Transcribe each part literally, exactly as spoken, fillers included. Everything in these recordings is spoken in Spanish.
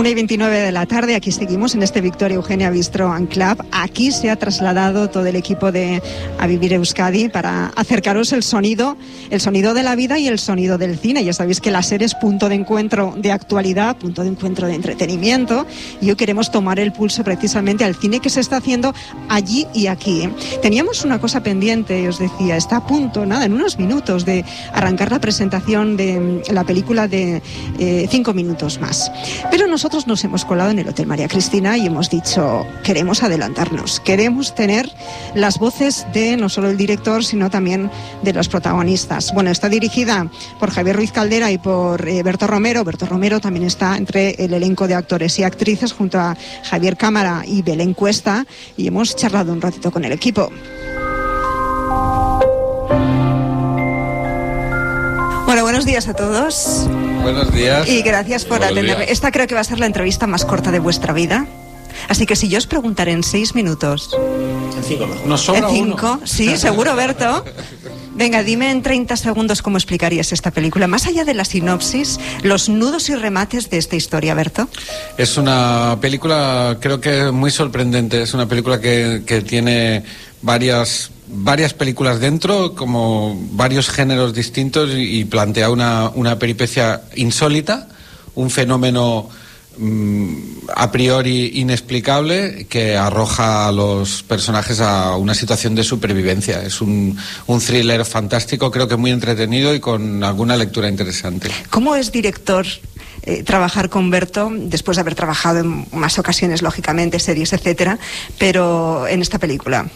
una y veintinueve de la tarde, aquí seguimos en este Victoria Eugenia Bistro and Club. Aquí se ha trasladado todo el equipo de A Vivir Euskadi para acercaros el sonido, el sonido de la vida y el sonido del cine. Ya sabéis que la serie es punto de encuentro de actualidad, punto de encuentro de entretenimiento, y hoy queremos tomar el pulso precisamente al cine que se está haciendo allí y aquí. Teníamos una cosa pendiente, os decía, está a punto, nada, en unos minutos de arrancar la presentación de la película de eh, cinco minutos más. Pero nosotros nos hemos colado en el Hotel María Cristina y hemos dicho, queremos adelantarnos, queremos tener las voces de no solo el director, sino también de los protagonistas. Bueno, está dirigida por Javier Ruiz Caldera y por eh, Berto Romero. Berto Romero también está entre el elenco de actores y actrices junto a Javier Cámara y Belén Cuesta, y hemos charlado un ratito con el equipo. Bueno, buenos días a todos. Buenos días. Y gracias por Buenos atenderme. días. Esta creo que va a ser la entrevista más corta de vuestra vida. Así que si yo os preguntaré en seis minutos... En cinco mejor. Nos sobra ¿En cinco? uno. Sí, seguro, Berto. Venga, dime en treinta segundos cómo explicarías esta película. Más allá de la sinopsis, los nudos y remates de esta historia, Berto. Es una película, creo que muy sorprendente. Es una película que, que tiene varias... varias películas dentro, como varios géneros distintos, y, y plantea una, una peripecia insólita, un fenómeno mm, a priori inexplicable que arroja a los personajes a una situación de supervivencia. Es un, un thriller fantástico, creo que muy entretenido y con alguna lectura interesante. ¿Cómo es director eh, trabajar con Berto, después de haber trabajado en más ocasiones, lógicamente, series, etcétera, pero en esta película?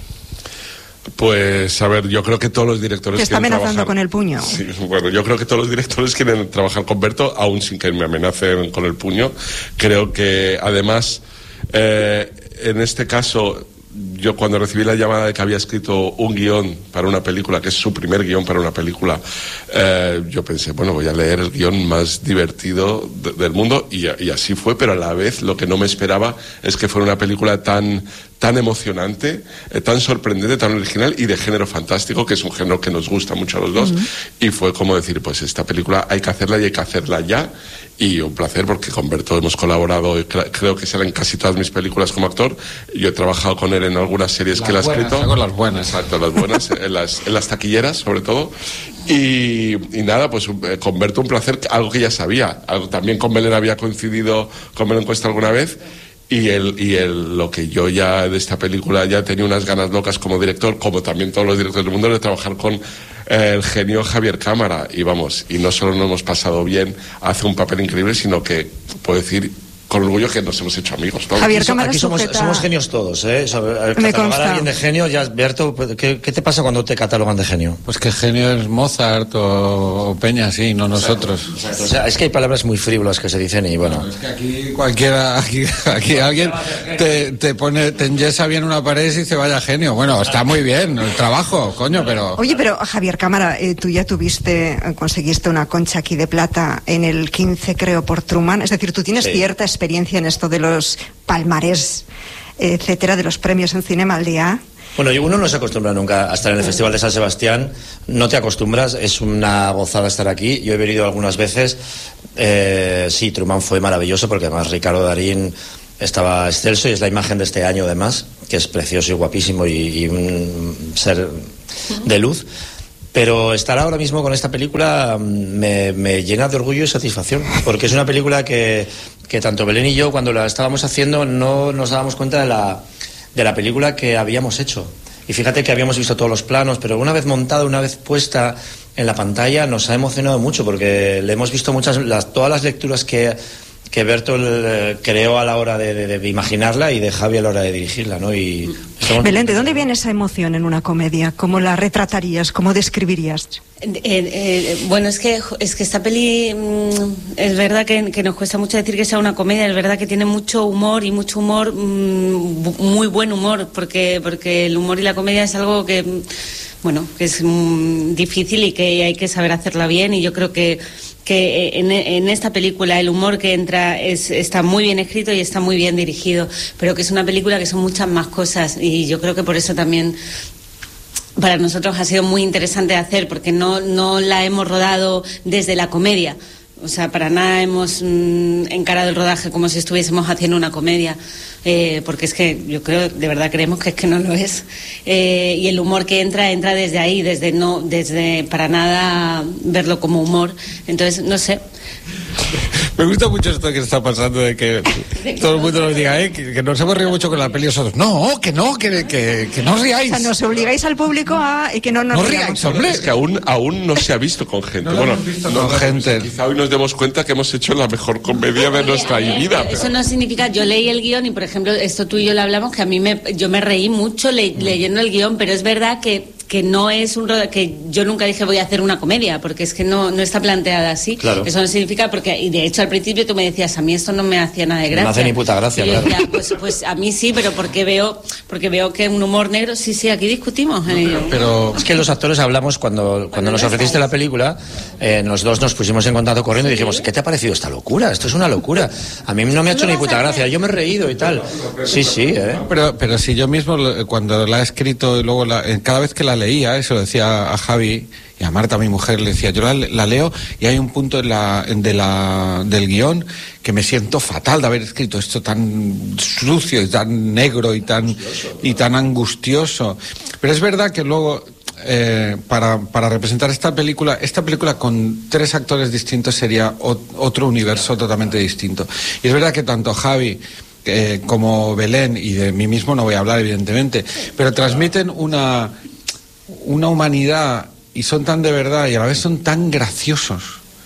Pues, a ver, yo creo que todos los directores Te está quieren amenazando trabajar... con el puño. Sí, bueno, yo creo que todos los directores quieren trabajar con Berto, aún sin que me amenacen con el puño. Creo que, además, eh, en este caso, yo cuando recibí la llamada de que había escrito un guión para una película, que es su primer guión para una película, eh, yo pensé, bueno, voy a leer el guión más divertido de, del mundo, y, y así fue, pero a la vez lo que no me esperaba es que fuera una película tan... tan emocionante, eh, tan sorprendente, tan original y de género fantástico, que es un género que nos gusta mucho a los dos. Uh-huh. Y fue como decir, pues esta película hay que hacerla y hay que hacerla ya. Y un placer, porque con Berto hemos colaborado, y cre- creo que será en casi todas mis películas como actor. Yo he trabajado con él en algunas series Las que él ha buenas, escrito. con las buenas. Exacto, las buenas, en, las, en las taquilleras sobre todo. Y, y nada, pues eh, con Berto un placer, algo que ya sabía. Algo, también con Belén había coincidido con Belén Cuesta alguna vez. Y el, y el, lo que yo ya de esta película ya tenía unas ganas locas como director, como también todos los directores del mundo, de trabajar con eh, el genio Javier Cámara. Y vamos, y no solo nos hemos pasado bien, hace un papel increíble, sino que puedo decir con orgullo que nos hemos hecho amigos todos. Javier Aquí, Cámara aquí somos, sujeta... somos genios todos, ¿eh? O sea, Me catalogar consta. a alguien de genio, ya, Berto, ¿qué, ¿qué te pasa cuando te catalogan de genio? Pues que genio es Mozart o, o Peña, sí, no nosotros. Exacto. O sea, es que hay palabras muy frívolas que se dicen y bueno... No, es que aquí cualquiera, aquí, aquí alguien te, te pone, te enyesa bien una pared y dice vaya genio. Bueno, está muy bien el trabajo, coño, pero... Oye, pero Javier Cámara, eh, tú ya tuviste, eh, conseguiste una concha aquí de plata en el quince, creo, por Truman. Es decir, tú tienes Sí. cierta experiencia en esto de los palmarés, etcétera, de los premios en Cinema al Día. Bueno, y uno no se acostumbra nunca a estar en el Festival de San Sebastián, no te acostumbras, es una gozada estar aquí. Yo he venido algunas veces, eh, sí, Truman fue maravilloso, porque además Ricardo Darín estaba excelso y es la imagen de este año además, que es precioso y guapísimo y, y un ser de luz. Pero estar ahora mismo con esta película me, me llena de orgullo y satisfacción, porque es una película que, que tanto Belén y yo, cuando la estábamos haciendo, no nos dábamos cuenta de la, de la película que habíamos hecho. Y fíjate que habíamos visto todos los planos, pero una vez montada, una vez puesta en la pantalla, nos ha emocionado mucho, porque le hemos visto muchas, las, todas las lecturas que, que Bertolt eh, creó a la hora de, de, de imaginarla, y de Javi a la hora de dirigirla, ¿no? Y estamos... Belén, ¿de dónde viene esa emoción en una comedia? ¿Cómo la retratarías? ¿Cómo describirías? Eh, eh, bueno, es que es que esta peli mmm, es verdad que, que nos cuesta mucho decir que sea una comedia. Es verdad que tiene mucho humor, y mucho humor, mmm, muy buen humor, porque porque el humor y la comedia es algo que, bueno, que es mmm, difícil y que hay que saber hacerla bien. Y yo creo que que en, en esta película el humor que entra es, está muy bien escrito y está muy bien dirigido, pero que es una película que son muchas más cosas, y yo creo que por eso también para nosotros ha sido muy interesante hacer, porque no, no la hemos rodado desde la comedia. O sea, para nada hemos mmm, encarado el rodaje como si estuviésemos haciendo una comedia, eh, porque es que yo creo, de verdad creemos que es que no lo es. Eh, y el humor que entra, entra desde ahí, desde no, desde para nada verlo como humor. Entonces, no sé. Me gusta mucho esto que está pasando de que todo el mundo nos diga, eh, que, que nos hemos reído mucho con la peli nosotros. No, que no, que, que, que no os riáis. O sea, nos obligáis al público a y que no nos no riamos. riáis, hombre. Es que aún, aún no se ha visto con gente. No bueno, hemos visto no, con no, gente. Quizá hoy nos demos cuenta que hemos hecho la mejor comedia de nuestra vida. Eso Pero... no significa, yo leí el guión y por ejemplo, esto tú y yo lo hablamos, que a mí me, yo me reí mucho le, mm. leyendo el guión, pero es verdad que que no es un que yo nunca dije voy a hacer una comedia, porque es que no, no está planteada así. Claro. Eso no significa, porque y de hecho al principio tú me decías, a mí esto no me hacía nada de gracia. No hace ni puta gracia, y yo claro. decía, pues, pues a mí sí, pero porque veo porque veo que un humor negro, sí, sí, aquí discutimos. No, pero, pero... Es que los actores hablamos cuando, cuando nos ofreciste la película, eh, los dos nos pusimos en contacto corriendo y dijimos, ¿qué te ha parecido esta locura? Esto es una locura. A mí no me ha hecho ni puta gracia, yo me he reído y tal. Sí, sí, ¿eh? Pero, pero si yo mismo, cuando la he escrito y luego la, cada vez que la leía, eso decía a Javi y a Marta, mi mujer, le decía, yo la, la leo y hay un punto en la, de la, del guión que me siento fatal de haber escrito esto tan sucio y tan negro y tan, y tan angustioso. Pero es verdad que luego, eh, para, para representar esta película, esta película con tres actores distintos sería o, otro universo totalmente distinto. Y es verdad que tanto Javi eh, como Belén, y de mí mismo no voy a hablar evidentemente, pero transmiten una... una humanidad y son tan de verdad y a la vez son tan graciosos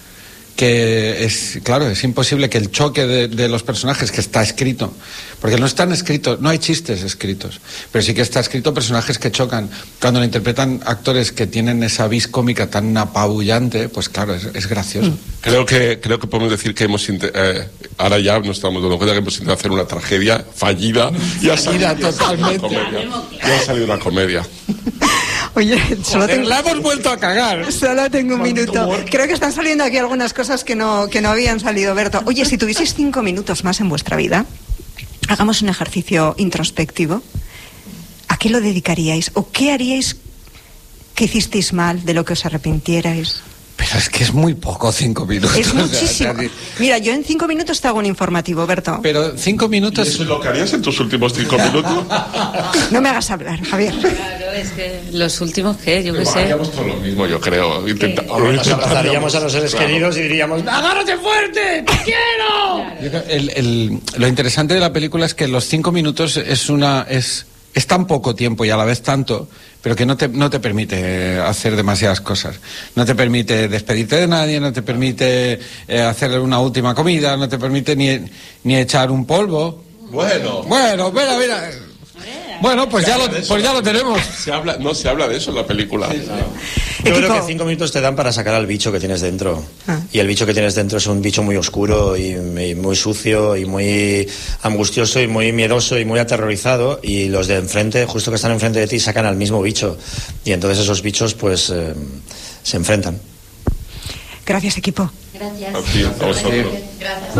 que es, claro, es imposible que el choque de, de los personajes que está escrito, porque no están escritos, no hay chistes escritos, pero sí que está escrito personajes que chocan. Cuando lo interpretan actores que tienen esa vis cómica tan apabullante, pues claro, es, es gracioso. Creo que creo que podemos decir que hemos eh, ahora ya nos estamos dando cuenta que hemos intentado hacer una tragedia fallida y ha salido totalmente. Ya ha salido una comedia. Oye, solo Joder, tengo... la hemos vuelto a cagar. Solo tengo un minuto. Creo que están saliendo aquí algunas cosas que no, que no habían salido, Berto. Oye, si tuvieseis cinco minutos más en vuestra vida, hagamos un ejercicio introspectivo. ¿A qué lo dedicaríais? ¿O qué haríais que hicisteis mal, de lo que os arrepintierais? Pero es que es muy poco cinco minutos. Es muchísimo. O sea, Mira, yo en cinco minutos te hago un informativo, Berto. Pero cinco minutos... ¿Y eso es lo que harías en tus últimos cinco minutos? No me hagas hablar, Javier. Claro, es que los últimos, ¿qué? Yo qué sé. Haríamos todo lo mismo, yo creo. Intenta... Hombre, nos abrazaríamos a los seres claro. queridos y diríamos, ¡agárrate fuerte! ¡Te quiero! Yo creo- El, el, lo interesante de la película es que los cinco minutos es una es es tan poco tiempo y a la vez tanto, pero que no te no te permite hacer demasiadas cosas. No te permite despedirte de nadie, no te permite eh, hacer una última comida, no te permite ni ni echar un polvo. Bueno. Bueno, mira, mira. Bueno, pues ya lo pues ya lo tenemos. Se habla, no se habla de eso en la película. Yo Equipo. creo que cinco minutos te dan para sacar al bicho que tienes dentro. Ah. Y el bicho que tienes dentro es un bicho muy oscuro y, y muy sucio y muy angustioso y muy miedoso y muy aterrorizado. Y los de enfrente, justo que están enfrente de ti, sacan al mismo bicho. Y entonces esos bichos, pues, eh, se enfrentan. Gracias, equipo. Gracias. Así, a vosotros. Gracias.